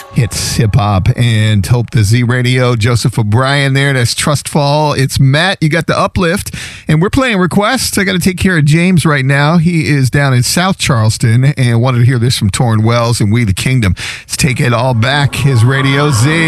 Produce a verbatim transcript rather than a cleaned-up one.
Hits hip hop and Hope the Z Radio. Joseph O'Brien there. That's Trustfall. It's Matt. You got the uplift. And we're playing requests. I got to take care of James right now. He is down in South Charleston and wanted to hear this from Torrin Wells and We the Kingdom. Let's take it all back. His Radio Z.